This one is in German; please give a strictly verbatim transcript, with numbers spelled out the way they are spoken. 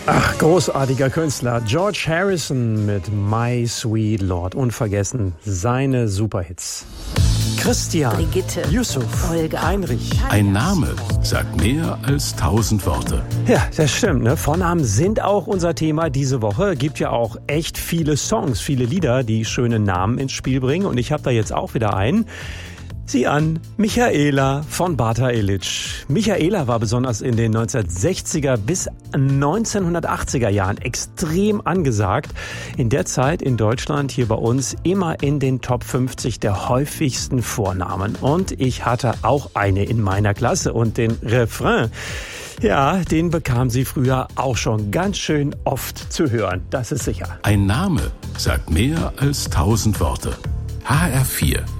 Ach, großartiger Künstler. George Harrison mit My Sweet Lord. Unvergessen seine Superhits. Christian, Brigitte, Yusuf, Olga, Heinrich. Ein Name sagt mehr als tausend Worte. Ja, das stimmt, ne? Vornamen sind auch unser Thema diese Woche. Gibt ja auch echt viele Songs, viele Lieder, die schöne Namen ins Spiel bringen. Und ich habe da jetzt auch wieder einen. Sieh an, Michaela von Bata Illich. Michaela war besonders in den neunzehnhundertsechziger bis neunzehnhundertachtziger Jahren extrem angesagt. In der Zeit in Deutschland hier bei uns immer in den Top fünfzig der häufigsten Vornamen. Und ich hatte auch eine in meiner Klasse und den Refrain, ja, den bekam sie früher auch schon ganz schön oft zu hören. Das ist sicher. Ein Name sagt mehr als tausend Worte. H R vier